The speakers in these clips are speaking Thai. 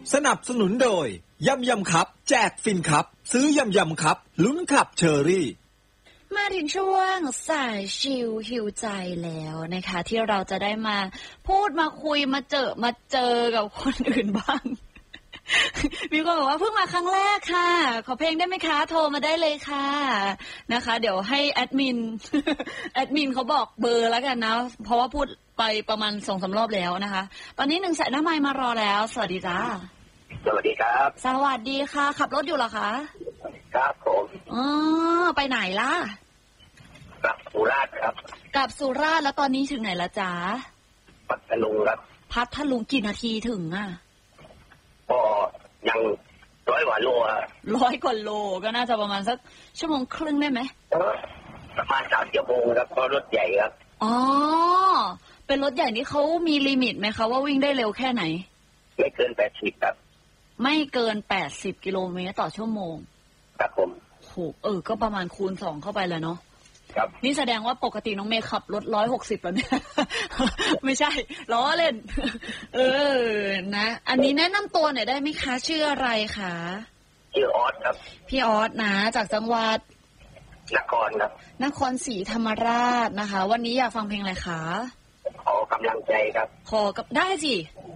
สนับสนุนโดยยำยำครับแจกฟินครับซื้อยำยำครับลุ้นขับเชอรี่มาถึงช่วงสายชิลหิวใจแล้วนะคะที่เราจะได้มาพูดมาคุยมาเจอกับคนอื่นบ้างมีคนบอกว่าเพิ่งมาครั้งแรกค่ะขอเพลงได้ไหมคะโทรมาได้เลยค่ะนะคะเดี๋ยวให้แอดมินเขาบอกเบอร์แล้วกันนะเพราะว่าพูดไปประมาณ 2-3 รอบแล้วนะคะตอนนี้1 สายหน้าไมค์มารอแล้วสวัสดีจ้าสวัสดีครับสวัสดีค่ะขับรถอยู่เหรอคะครับผมไปไหนล่ะกลับสุราษฎร์ครับกลับสุราษฎร์แล้วตอนนี้ถึงไหนละจ๊ะพัทลุงครับพัทลุงกี่นาทีถึงอ่ะก็ยัง100 กว่าโล 100 กว่าโลก็น่าจะประมาณสัก1 ชั่วโมงครึ่งได้ไหมประมาณ3 ชั่วโมงครับเพราะรถใหญ่ครับอ๋อเป็นรถใหญ่นี่เขามีลิมิตไหมคะว่าวิ่งได้เร็วแค่ไหนไม่เกิน80ครับไม่เกิน80 กิโลเมตรต่อชั่วโมงครับผมโหก็ประมาณคูณ2เข้าไปแล้วเนาะครับนี่แสดงว่าปกติน้องเมย์ขับรถ160แล้วเนี่ยไม่ใช่ล้อเล่นนะอันนี้แนะนำตัวหน่อยได้ไหมคะชื่ออะไรคะชื่อออสครับพี่ออสนะจากจังหวัดนครครับนครศรีธรรมราชนะคะวันนี้อยากฟังเพลงอะไรคะขอกำลังใจครับได้สิ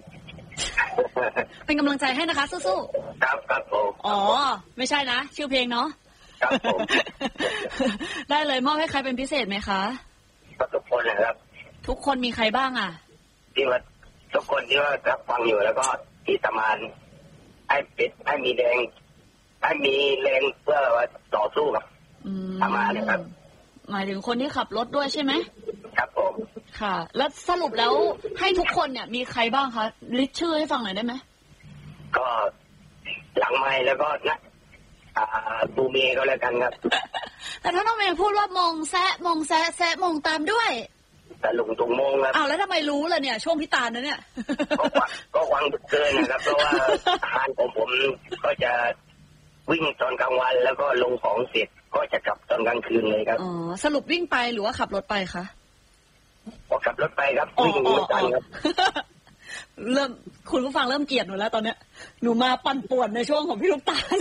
เป็นกำลังใจให้นะคะสู้ๆครับผมไม่ใช่นะชื่อเพลงเนาะครับผมได้เลยมอบให้ใครเป็นพิเศษไหมคะทุกคนนะครับทุกคนมีใครบ้างอ่ะที่ว่าทุกคนที่ว่ารับฟังอยู่แล้วก็ที่ทำงานให้มีแรงเพื่อต่อสู้กับทำงานนะครับหมายถึงคนที่ขับรถด้วยใช่ไหมครับผมค่ะแล้วสรุปแล้วให้ทุกคนเนี่ยมีใครบ้างคะลิสต์ชื่อให้ฟังหน่อยได้ไหมก็หลังไมค์แล้วก็นะตูเมย์ก็แล้วกันครับแต่ถ้าน้องเมย์พูดว่ามงแซะมงตามด้วยแต่ลุงตุงมงครับแล้วทำไมรู้ล่ะเนี่ยช่วงพิตานะเนี่ยก็วังเกินนะครับเพราะว่าอาหารของผมก็จะวิ่งตอนกลางวันแล้วก็ลงของเสร็จก็จะกลับตอนกลางคืนเลยครับสรุปวิ่งไปหรือว่าขับรถไปคะขับรถไปครับวิ่งเหมือนกันครับคุณผู้ฟังเริ่มเกลียดหนูแล้วตอนเนี้ยหนูมาปั่นป่วนในช่วงของพี่ลูกตาล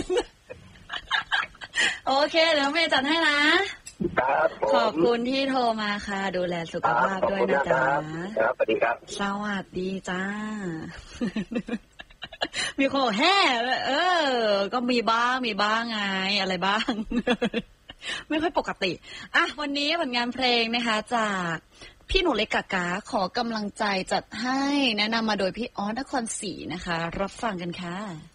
โอเคเดี๋ยวเมย์จัดให้นะขอบคุณที่โทรมาค่ะดูแลสุขภาพด้วยนะจ๊ะสวัสดีครับสวัสดีจ้ามีคนบอกก็มีบ้างไงอะไรบ้างไม่ค่อยปกติวันนี้ผลงานเพลงนะคะจากพี่หนูเล็กกาขอกำลังใจจัดให้แนะนำมาโดยพี่ออสนครศรีนะคะรับฟังกันค่ะ